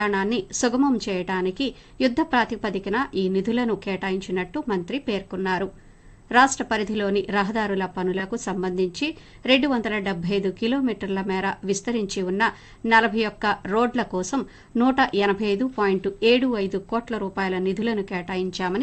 ప్రయాణాన్ని సుగమం చేయడానికి యుద్ద ప్రాతిపదికన ఈ నిధులను కేటాయించినట్టు మంత్రి పేర్కొన్నారు. రాష్ట పరిధిలోని రహదారుల పనులకు సంబంధించి 275 కిలోమీటర్ల మేర విస్తరించి ఉన్న 41 రోడ్ల కోసం 185.75 కోట్ల రూపాయల నిధులను కేటాయించామని